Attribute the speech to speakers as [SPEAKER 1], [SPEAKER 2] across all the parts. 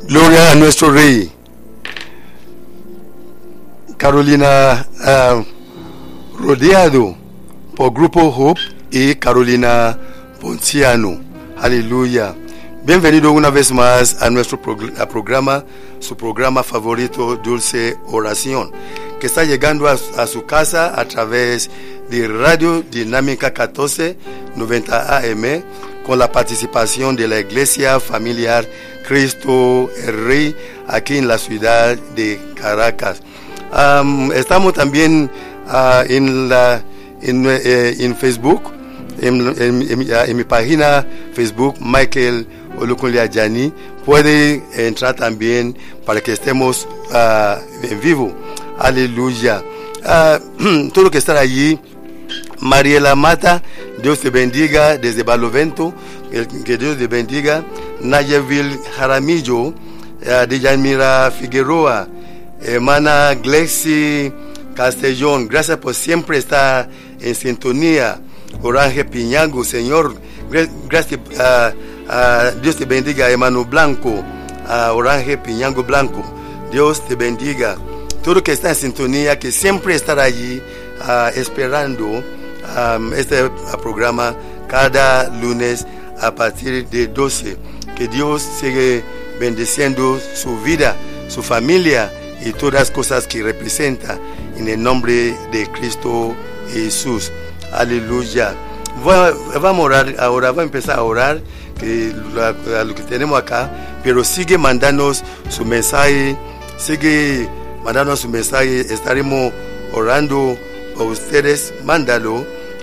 [SPEAKER 1] Gloria a nuestro Rey. Carolina, rodeado por Grupo Hope y Carolina Ponciano. Aleluya. Bienvenido una vez más a nuestro programa, su programa favorito, Dulce Oración, que está llegando a su casa a través de Radio Dinámica 1490 AM, con la participación de la Iglesia Familiar Cristo el Rey aquí en la ciudad de Caracas. Estamos también en Facebook, en mi página Facebook, Michael Olukunle-Ajani. Puede entrar también para que estemos en vivo. Aleluya. Todo lo que está allí. Mariela Mata, Dios te bendiga desde Barlovento, que Dios te bendiga. Nayeville Jaramillo, Deyanira Figueroa, hermana Glexi Castellón, gracias por siempre estar en sintonía. Orange Piñango, Señor, gracias, Dios te bendiga. Hermano Blanco, Orange Piñango Blanco, Dios te bendiga. Todo que está en sintonía, que siempre estará allí esperando este programa cada lunes a partir de 12. Que Dios siga bendiciendo su vida, su familia y todas las cosas que representa, en el nombre de Cristo Jesús. Aleluya. Vamos a orar ahora, vamos a empezar a orar, que lo que tenemos acá, pero sigue mandándonos su mensaje, estaremos orando por ustedes, mándalo,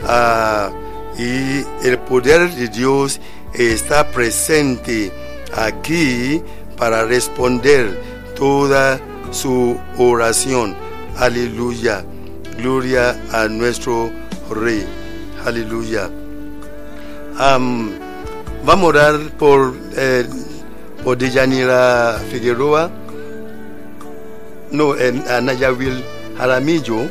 [SPEAKER 1] y el poder de Dios está presente aquí para responder toda su oración. Aleluya. Gloria a nuestro Rey. Aleluya. Vamos a orar por Deyanira Figueroa, a Nayaville Jaramillo,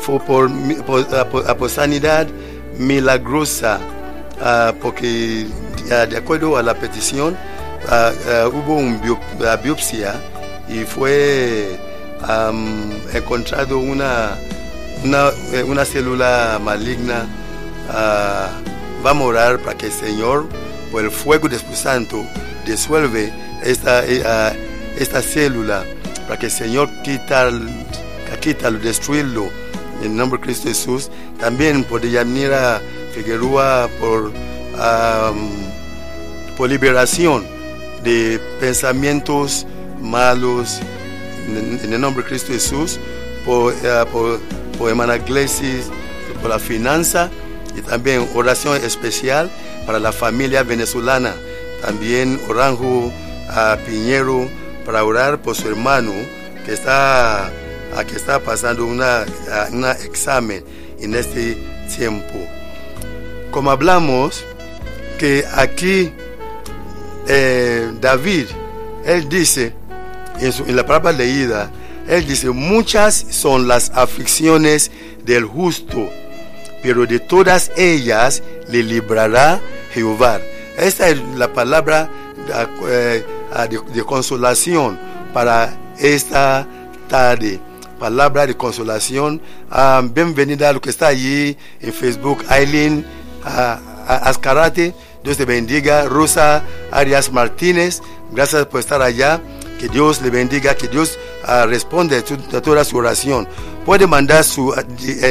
[SPEAKER 1] por sanidad milagrosa, porque de acuerdo a la petición hubo una biopsia y fue encontrado una célula maligna. Vamos a orar para que el Señor, por el fuego del Espíritu Santo, disuelve esta célula, para que el Señor quítalo, destruirlo en el nombre de Cristo Jesús. También por Deyanira Figueroa, por liberación de pensamientos malos en el nombre de Cristo Jesús, por hermana Glesis, por la finanza, y también oración especial para la familia venezolana. También Oranjo Piñero, para orar por su hermano que está pasando un examen en este tiempo. Como hablamos, que aquí David, él dice, en la palabra leída, él dice: muchas son las aflicciones del justo, pero de todas ellas le librará Jehová. Esta es la palabra de consolación para esta tarde. Palabra de consolación. Bienvenida a lo que está allí en Facebook. Aileen Azcarate, Dios te bendiga. Rosa Arias Martínez, gracias por estar allá. Que Dios le bendiga, que Dios responde a toda su oración. Puede mandar su